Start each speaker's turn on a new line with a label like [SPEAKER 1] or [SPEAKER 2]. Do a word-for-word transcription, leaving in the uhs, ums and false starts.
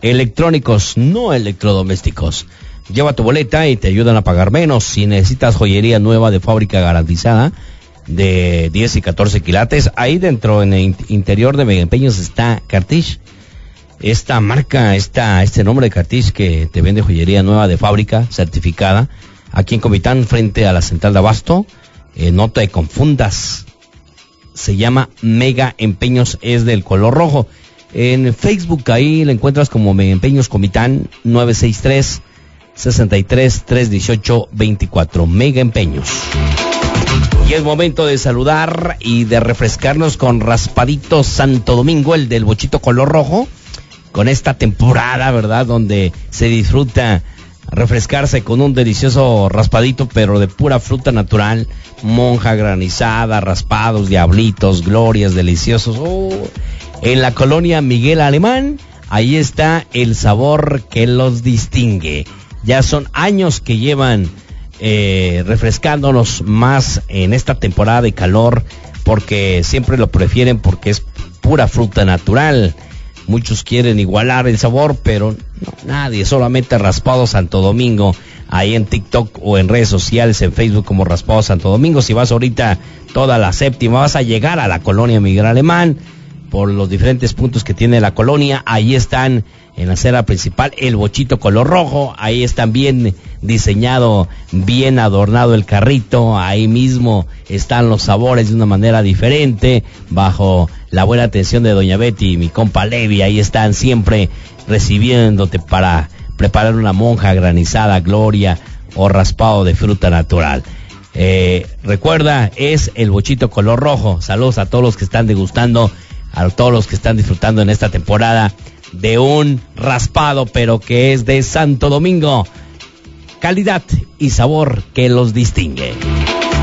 [SPEAKER 1] electrónicos, no electrodomésticos. Lleva tu boleta y te ayudan a pagar menos. Si necesitas joyería nueva de fábrica garantizada de diez y catorce quilates, ahí dentro en el interior de Mega Empeños está Cartish. Esta marca, esta, este nombre de Cartish que te vende joyería nueva de fábrica certificada aquí en Comitán frente a la central de abasto. Eh, no te confundas, se llama Mega Empeños, es del color rojo. En Facebook ahí la encuentras como Mega Empeños Comitán nueve seis tres, seis tres, tres uno ocho, dos cuatro, Mega Empeños. Y es momento de saludar y de refrescarnos con Raspadito Santo Domingo, el del bochito color rojo, con esta temporada, ¿verdad?, donde se disfruta refrescarse con un delicioso raspadito, pero de pura fruta natural, monja granizada, raspados, diablitos, glorias, deliciosos. Oh, en la colonia Miguel Alemán, ahí está el sabor que los distingue. Ya son años que llevan eh, refrescándonos más en esta temporada de calor, porque siempre lo prefieren porque es pura fruta natural. Muchos quieren igualar el sabor, pero no, nadie, solamente Raspado Santo Domingo, ahí en TikTok o en redes sociales, en Facebook como Raspado Santo Domingo. Si vas ahorita toda la séptima, vas a llegar a la colonia Miguel Alemán, por los diferentes puntos que tiene la colonia. Ahí están en la acera principal el bochito color rojo, ahí están bien diseñado, bien adornado el carrito, ahí mismo están los sabores de una manera diferente, bajo la buena atención de doña Betty y mi compa Levi. Ahí están siempre recibiéndote para preparar una monja granizada, gloria o raspado de fruta natural. Eh, recuerda, es el bochito color rojo. Saludos a todos los que están degustando, a todos los que están disfrutando en esta temporada de un raspado, pero que es de Santo Domingo. Calidad y sabor que los distingue.